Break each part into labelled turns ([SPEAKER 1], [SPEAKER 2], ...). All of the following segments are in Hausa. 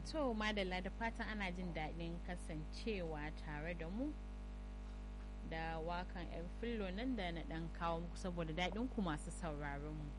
[SPEAKER 1] To madalla da fatan ana jin daɗin kasancewa tare da mu da wakan 'yan fillo nan da na ɗan kawo muku saboda daɗin ku masu sauraron mu.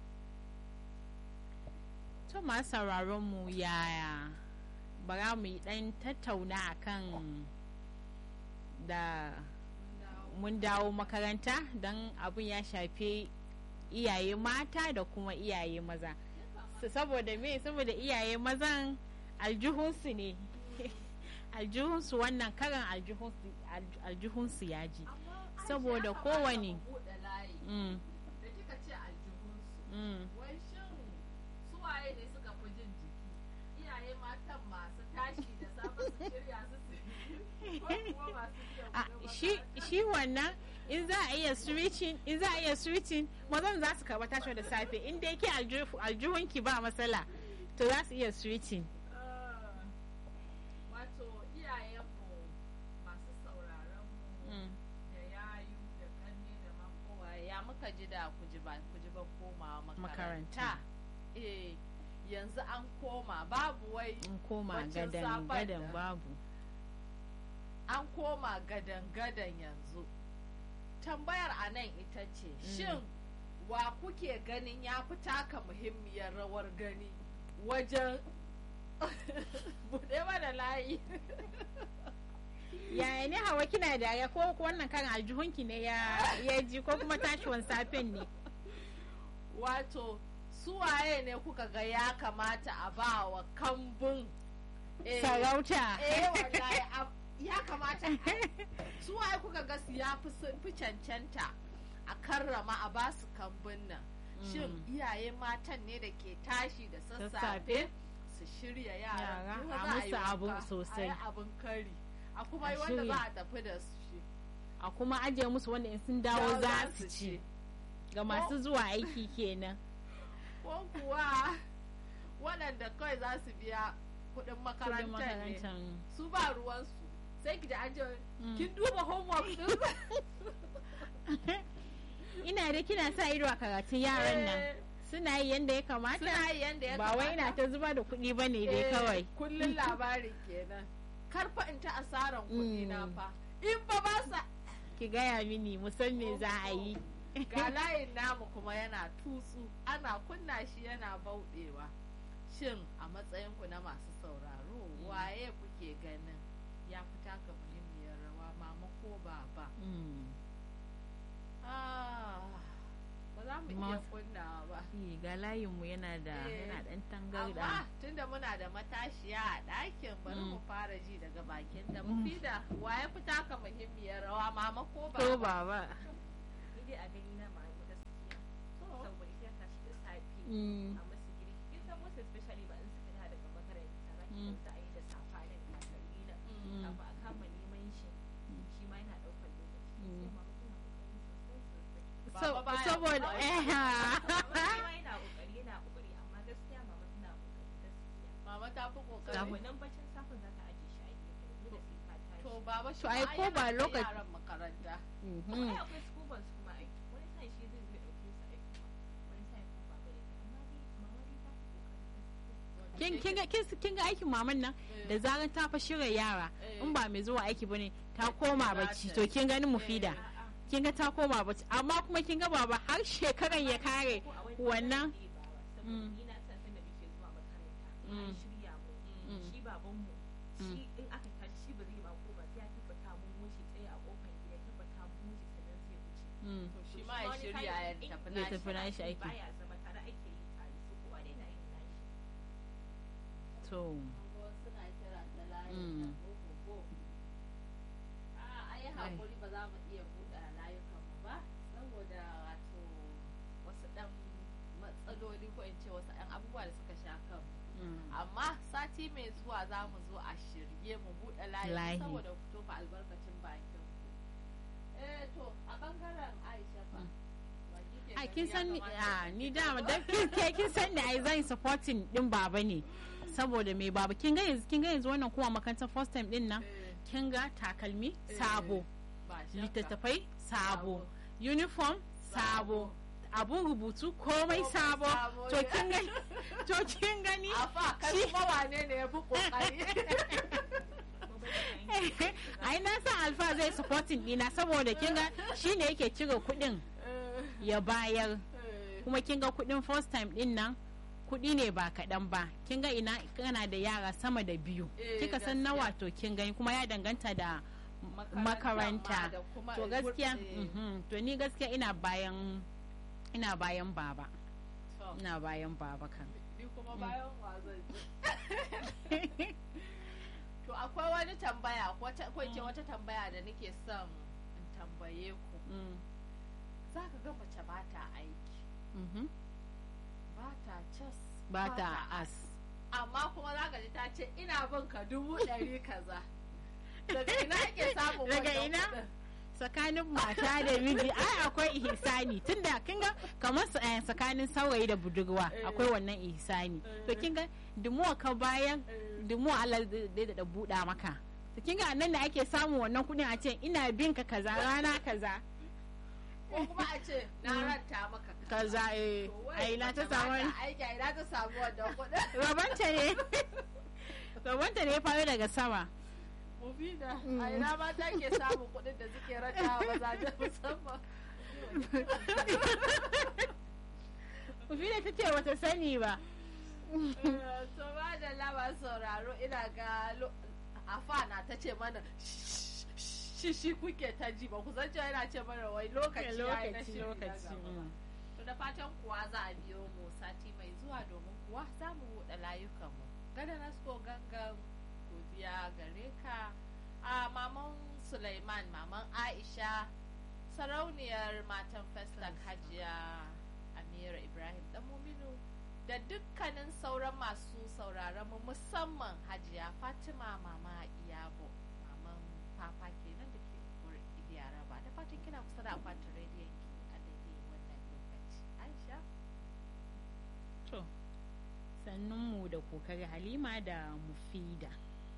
[SPEAKER 1] To masu sauraron mu yaya bara mu yi ɗan tattauna akan da mun dawo makaranta don abin ya shafi iyaye mata da kuma iyaye maza. Saboda me? Saboda iyaye mazan aljihunsu ne aljihunsu wannan karan aljihunsu ya ji saboda kowane
[SPEAKER 2] da kika ce aljihunsu wai shin suwaye ne suka fi jin jiki iyaye matan masu tashi da safe su shirya su ko kuma masu
[SPEAKER 1] shi wannan in za a iya switching mazan za su karba tashi da safe in da yake aljihunki ba matsala to za su iya switching.
[SPEAKER 2] Wato iyayenmu masu sauraron mu da yayu da kanne da makowa ya muka ji da kujiban komawa makaranta. Yanzu an koma babu wai
[SPEAKER 1] an koma gadan babu
[SPEAKER 2] an koma gadan yanzu. Tambayar a nan ita ce shin wa kuke ganin ya fi taka muhimmiyar rawar gani wajen buɗe mana layi.
[SPEAKER 1] Yaya ne Hawa kina dariya ko wannan kan aljihunki ne ya ji ko kuma tashiwan safen ne?
[SPEAKER 2] Wato suwaye ne kuka ga ya kamata a ba wa kambun
[SPEAKER 1] sarauta?
[SPEAKER 2] Wallahi ya kamata suwaye kuka ga su ya fi cancanta a karrama a ba su kambun nan. Shin iyaye matan ne da ke tashi da sassafe su shirya yara
[SPEAKER 1] a musu abu sosai
[SPEAKER 2] abin kari a kuma yi wanda za a tafi da su
[SPEAKER 1] a kuma ajiye musu wanda in sun dawo za su ci ga masu zuwa aiki kenan
[SPEAKER 2] ko kuwa waɗanda kawai za su biya kuɗin makarantar ne su ba ruwansu sai ki da ajiye kin duba homework din
[SPEAKER 1] ina da kina sa ido a karatun yaran nan suna yi yanda ya kamata ba wai ina ta zuba da kuɗi ba ne dai kawai
[SPEAKER 2] kullum labari kenan karfa in ta asaran kuɗi na fa in ba sa
[SPEAKER 1] ki gaya mini musan me za a yi
[SPEAKER 2] ga layin namu kuma yana tutsu ana kunna shi yana bauɗewa. Shin a matsayinku na masu sauraro waye kuke ganin ya fi taka muhimmiyar rawa mama ko baba? Ba za mu iya kunnawa ba.
[SPEAKER 1] Ga layinmu yana ɗan tangarda.
[SPEAKER 2] Amma tunda muna da matashiya a ɗakin bari mu fara ji daga bakin da Mufida waye fi taka muhimmiyar rawa mama ko baba?
[SPEAKER 1] Ko baba.
[SPEAKER 3] Ni dai a gani na mama gaskiya. Saboda ita ta shi da safe a masu girki. Kin san most especially ba in suka da daga makaranta za ki za a yi da safa da takalmi na. Kafin a kama neman shi ma yana ɗaukar lokaci. Sai mama tana kokari sosai.
[SPEAKER 1] Saboda
[SPEAKER 3] yana kokari amma gaskiya mama tana kokari gaskiya.
[SPEAKER 2] Mama ta fi kokari.
[SPEAKER 3] Wannan bacin safin za ta aje shi a gefe dole sai ka tashi.
[SPEAKER 2] To baba shi
[SPEAKER 1] ai ko ba lokaci
[SPEAKER 2] yaran makaranta.
[SPEAKER 3] Ai akwai school bus kuma ai wani sai shi zai dauke su ai kuma wani sai ko baba ne amma dai mama dai ta fi kokari gaskiya.
[SPEAKER 1] kin ga aikin maman nan da zaran ta fa shirya yara in ba mai zuwa aiki bane ta koma bacci to kin gani Mufida kin ga ta koma bacci amma kuma kin ga baba har shekaran ya kare wannan
[SPEAKER 3] ina san da muke zuwa makaranta an shirya mu shi baban mu shi in aka tashi shi ba zai ba ko ba sai ya tabbata mun wuce tsaye a kofar gida tabbata mun wuce sannan zai wuce
[SPEAKER 2] to shi ma ya shirya ya tafi
[SPEAKER 1] nashi aiki
[SPEAKER 3] baya zama tare ake yi tare su kowa ne na yin nashi
[SPEAKER 1] to
[SPEAKER 2] suna kira ta layin ai hakuri ba za mu iya buɗe layukan mu ba saboda wato wasu ɗan matsaloli ko in ce wasu ɗan abubuwa da suka sha kanmu amma sati mai zuwa za mu zo a shirye mu buɗe layi saboda ku tofa albarkacin bakin ku to a bangaren Aisha fa
[SPEAKER 1] a kin san ni dama dan kin san ne ai zan supporting din baba ne saboda mai baba kin ga yanzu wannan kuma makarantar first time din nan kin ga takalmi sabo littattafai sabo uniform sabo abun rubutu komai sabo to kin gani
[SPEAKER 2] afa kai kuma wane ne ya fi kokari
[SPEAKER 1] ai na san Alfa zai supporting dina saboda kin ga shine yake cire kudin ya bayar kuma kin ga kudin first time din nan kudi ne ba kaɗan ba kin ga ina kana da yara sama da 2 kika san nawa to kin gani kuma ya danganta da makaranta to gaskiya to ni gaskiya ina bayan baba ina bayan baba kan
[SPEAKER 2] ni kuma bayan wazan to akwai wani tambaya ko ce wata tambaya da nake son in tambaye ku za ka ga mace ba ta aiki ba ta cas
[SPEAKER 1] ba ta as
[SPEAKER 2] amma kuma za ka ji ta ce ina bin ka 100 kaza daga ina ake samun
[SPEAKER 1] daga ina tsakanin mata da miji ai akwai ihsani tunda kin ga kamar tsakanin saurayi da budurwa akwai wannan ihsani to kin ga dumuwa ka bayan dumuwa Allah zai da buɗa maka to kin ga nan ne ake samun wannan kudin a ce ina bin ka kaza rana kaza
[SPEAKER 2] ko kuma a ce na ranta maka
[SPEAKER 1] kaza ai na ta samu
[SPEAKER 2] aiki ai na ta samu wannan kudin
[SPEAKER 1] rabanta ne ya faru daga sama
[SPEAKER 2] Mufida, a ina ma ta ke samun kuɗin da suke rata mazajen musamman.
[SPEAKER 1] Mufida ta ce wata sani ba.
[SPEAKER 2] To ba da laba sauraro ina ga afana ta ce mana shi kuke ta ji ba ku san cewa yana ce mana wai lokaci ya yi na shiri na gaba. To da fatan kuwa za a biyo mu sati mai zuwa domin kuwa za mu buɗe layukanmu. Gada Nasko gangan godiya gare ka a maman Sulaiman, maman Aisha, sarauniyar matan Festac Hajiya Amira Ibrahim Damominu da dukkanin sauran masu sauraron mu musamman Hajiya Fatima mama Iyabo maman Papa kenan da ke kuri Idiyara ba da fatan kina kusa da akwatin rediyon ki a daidai wannan lokaci. Aisha
[SPEAKER 1] to sannunmu da kokari Halima da Mufida.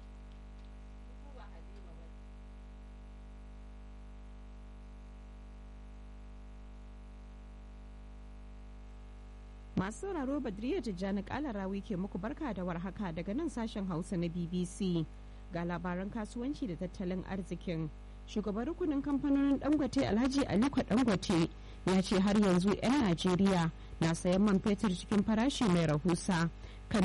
[SPEAKER 4] Masu sauraro Badriya Tijjani Kalarawi ke muku barka da warhaka daga nan sashen Hausa na BBC ga labaran kasuwanci da tattalin arzikin. Shugaban rukunin kamfanonin Dangote Alhaji Aliko Dangote ya ce har yanzu 'yan Najeriya na sayan man fetur cikin farashi mai rahusa kan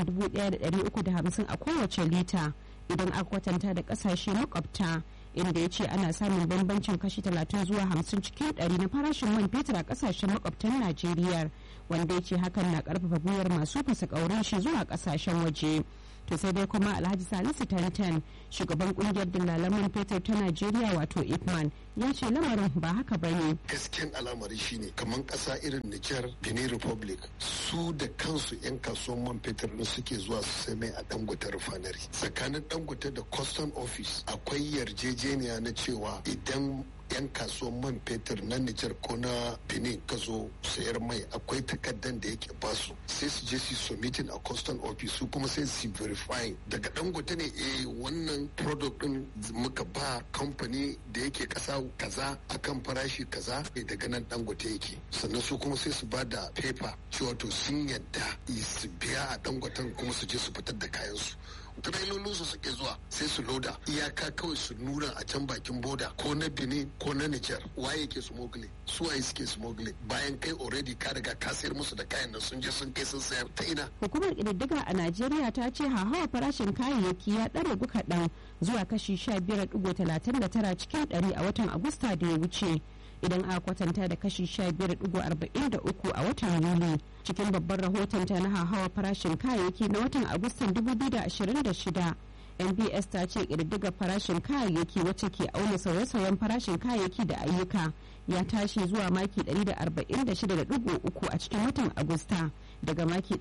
[SPEAKER 4] 1,350 a kowace lita idan aka kwatanta da kasashe makwabta, inda ya ce ana samun bambancin kashi 30 zuwa 50 cikin 100 na farashin man fetur a kasashen makwabtan Najeriya, wanda ya ce hakan na karfafa gwiwar masu fasa kaurin shi zuwa kasashen waje. To sai dai kuma Alhaji Salisu Tantan, shugaban kungiyar dillalan man fetur ta Najeriya wato IPMAN, ya ce lamarin ba haka ba ne.
[SPEAKER 5] Gaskiyan al'amari shine kamar kasa irin Niger, Benin Republic, su da kansu 'yan kasuwan man fetur ne suke zuwa su sai mai a Dangote refinery. Tsakanin Dangote da Custom Office akwai yarjejeniya na cewa idan 'yan kasuwan man fetur na Nijar ko na Benin ka zo sayar mai akwai takardar da yake basu sai su je su submitting a custom office su kuma sai su verify daga Dangote ne wannan product din muka ba kamfani da yake kasa kaza akan farashi kaza daga nan Dangote yake, sannan su kuma sai su ba da paper cewa to sun yadda su biya a Dangoten kuma su je su fitar da kayan su. Trailolin suke zuwa sai su loda iyaka kawai su nuna a can bakin boda ko na Benin ko na Niger waye ke smuggling, su waye suke smuggling bayan kai already ka riga ka sayar musu da kayan nan sun je sun kai sun sayar ta ina.
[SPEAKER 4] Hukumar ƙididdiga a Najeriya ta ce hauhawar farashin kayayyaki ya ɗare kaɗan zuwa kashi 15.39 cikin 100 a watan Agusta da ya wuce, idan aka kwatanta da kashi 15.43 a watan Yuli. Cikin babban rahoton ta na hauhawar farashin kayayyaki na watan Agustan 2026, NBS ta ce ƙididdigar farashin kayayyaki wacce ke auna sauye-sauyen farashin kayayyaki da ayyuka ya tashi zuwa maki 146.3 a cikin watan Agusta daga maki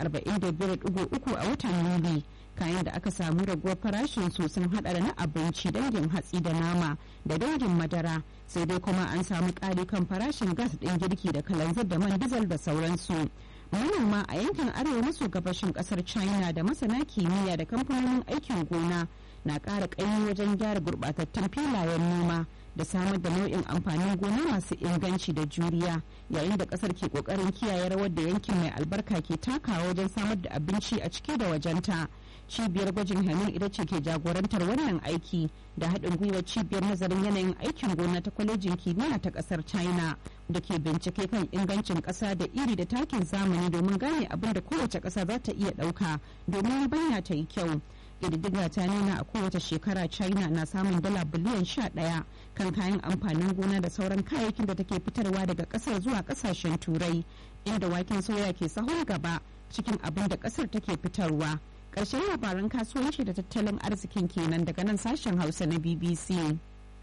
[SPEAKER 4] 145.3 a watan Yuli. Kayan da aka samu raguwar farashin su sun hada da na abinci, dangin hatsi da nama da dangin madara, sai dai kuma an samu ƙari kan farashin gas ɗin girki da kalanzir da man dizal da sauransu. manoma a yankin arewa maso gabashin kasar China da masana kimiyya da kamfanonin aikin gona na ƙara ƙaimi wajen gyara gurɓatattun filayen noma da samar da nau'in amfanin gona masu inganci da juriya, yayin da ƙasar ke ƙoƙarin kiyaye rawar da yankin mai albarka ke takawa wajen samar da abinci a cike da wajenta. Cibiyar gwajin Hamin ita ce ke jagorantar wannan aiki da haɗin gwiwar cibiyar nazarin yanayin aikin gona ta kwalejin kimiyya ta ƙasar China da ke bincike kan ingancin ƙasa da iri da takin zamani domin gane abin da kowace ƙasa za ta iya ɗauka domin yabanya ta yi kyau. ƙididdiga ta nuna a kowace shekara China na samun dala biliyan 11 kan kayan amfanin gona da sauran kayayyakin da take fitarwa daga ƙasar zuwa ƙasashen turai, inda waken soya ke sahun gaba cikin abin da ƙasar take fitarwa. Ƙarshen labaran kasuwanci da tattalin arzikin kenan daga nan sashen Hausa na BBC.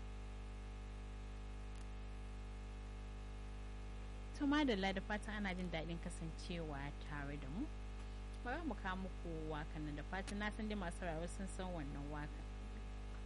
[SPEAKER 1] Tuma da fatan ana jin daɗin kasancewa tare da mu. Bari mu kawo muku wakan nan da fatan na san dai masu sauraro sun san wannan waka.